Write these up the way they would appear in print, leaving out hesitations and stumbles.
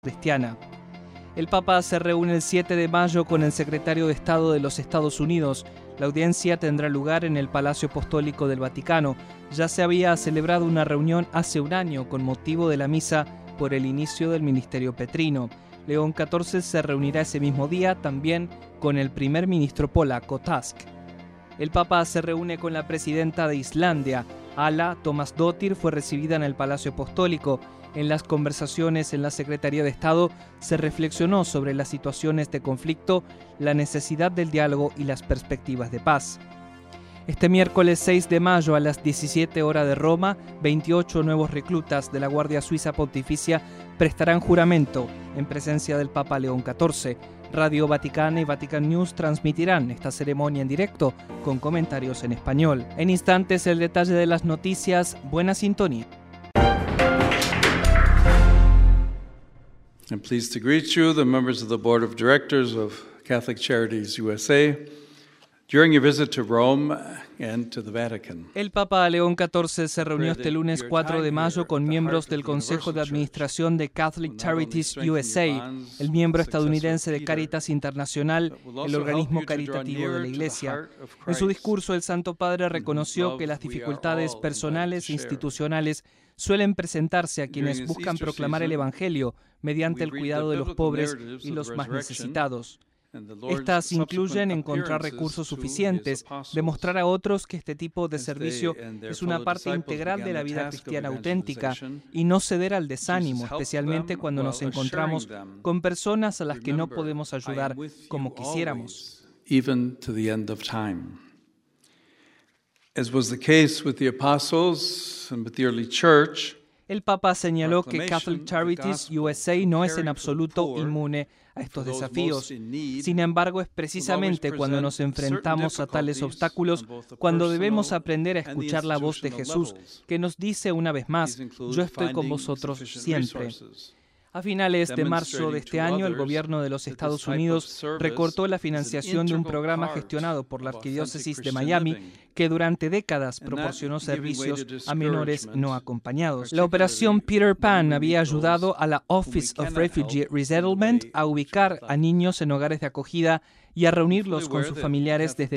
cristiana. El Papa se reúne el 7 de mayo con el secretario de Estado de los Estados Unidos. La audiencia tendrá lugar en el Palacio Apostólico del Vaticano. Ya se había celebrado una reunión hace un año con motivo de la misa por el inicio del ministerio petrino. León XIV se reunirá ese mismo día también con el primer ministro polaco Tusk. El Papa se reúne con la presidenta de Islandia. Halla Tómasdóttir fue recibida en el Palacio Apostólico. En las conversaciones en la Secretaría de Estado se reflexionó sobre las situaciones de conflicto, la necesidad del diálogo y las perspectivas de paz. Este miércoles 6 de mayo a las 17 horas de Roma, 28 nuevos reclutas de la Guardia Suiza Pontificia prestarán juramento en presencia del Papa León XIV. Radio Vaticana y Vatican News transmitirán esta ceremonia en directo con comentarios en español. En instantes el detalle de las noticias. Buena sintonía. I'm pleased to greet you, the members of the Board of Directors of Catholic Charities USA, during your visit to Rome and to the Vatican. El Papa León XIV se reunió este lunes 4 de mayo con miembros del Consejo de Administración de Catholic Charities USA, el miembro estadounidense de Caritas Internacional, el organismo caritativo de la Iglesia. En su discurso, el Santo Padre reconoció que las dificultades personales e institucionales suelen presentarse a quienes buscan proclamar el Evangelio mediante el cuidado de los pobres y los más necesitados. Estas incluyen encontrar recursos suficientes, demostrar a otros que este tipo de servicio es una parte integral de la vida cristiana auténtica y no ceder al desánimo, especialmente cuando nos encontramos con personas a las que no podemos ayudar como quisiéramos. As was the case with the apostles and with the early church, el Papa señaló que Catholic Charities USA no es en absoluto inmune a estos desafíos. Sin embargo, es precisamente cuando nos enfrentamos a tales obstáculos cuando debemos aprender a escuchar la voz de Jesús, que nos dice una vez más: yo estoy con vosotros siempre. A finales de marzo de este año, el gobierno de los Estados Unidos recortó la financiación de un programa gestionado por la Arquidiócesis de Miami que durante décadas proporcionó servicios a menores no acompañados. La operación Peter Pan había ayudado a la Office of Refugee Resettlement a ubicar a niños en hogares de acogida y a reunirlos con sus familiares desde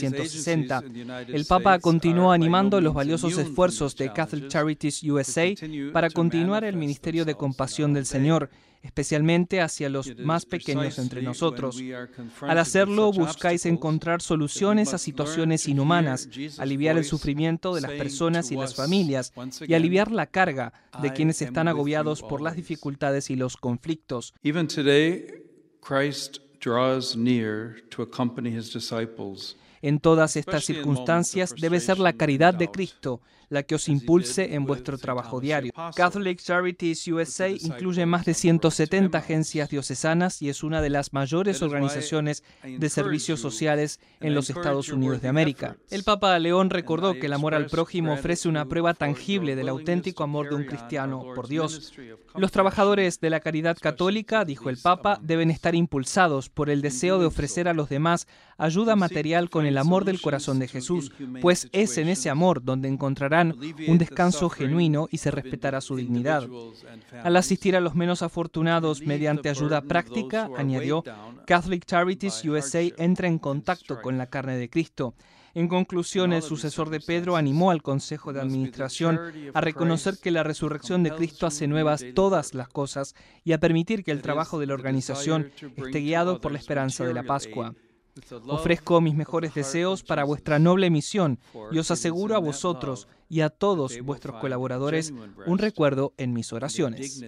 1960. El Papa continuó animando los valiosos esfuerzos de Catholic Charities USA para continuar el ministerio de compasión del Señor, especialmente hacia los más pequeños entre nosotros. Al hacerlo, buscáis encontrar soluciones a situaciones inhumanas, aliviar el sufrimiento de las personas y las familias y aliviar la carga de quienes están agobiados por las dificultades y los conflictos. Even today, Christ draws near to accompany his disciples. En todas estas circunstancias debe ser la caridad de Cristo la que os impulse en vuestro trabajo diario. Catholic Charities USA incluye más de 170 agencias diocesanas y es una de las mayores organizaciones de servicios sociales en los Estados Unidos de América. El Papa León recordó que el amor al prójimo ofrece una prueba tangible del auténtico amor de un cristiano por Dios. Los trabajadores de la caridad católica, dijo el Papa, deben estar impulsados por el deseo de ofrecer a los demás ayuda material con el amor del corazón de Jesús, pues es en ese amor donde encontrarán un descanso genuino y se respetará su dignidad. Al asistir a los menos afortunados mediante ayuda práctica, añadió, Catholic Charities USA entra en contacto con la carne de Cristo. En conclusión, el sucesor de Pedro animó al Consejo de Administración a reconocer que la resurrección de Cristo hace nuevas todas las cosas y a permitir que el trabajo de la organización esté guiado por la esperanza de la Pascua. Ofrezco mis mejores deseos para vuestra noble misión y os aseguro a vosotros y a todos vuestros colaboradores un recuerdo en mis oraciones.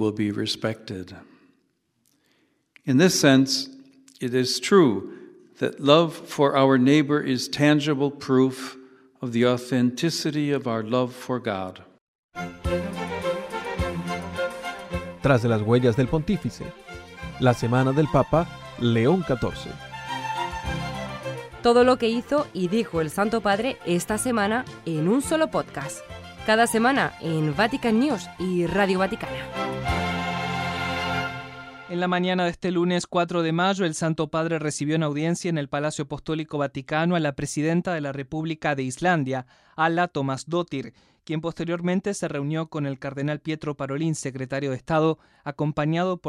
In this sense, it is true that love for our neighbor is tangible proof of the authenticity of our love for God. Tras de las huellas del Pontífice, la semana del Papa León XIV. Todo lo que hizo y dijo el Santo Padre esta semana en un solo podcast. Cada semana en Vatican News y Radio Vaticana. En la mañana de este lunes 4 de mayo, el Santo Padre recibió en audiencia en el Palacio Apostólico Vaticano a la presidenta de la República de Islandia, Halla Tómasdóttir, quien posteriormente se reunió con el cardenal Pietro Parolin, secretario de Estado, acompañado por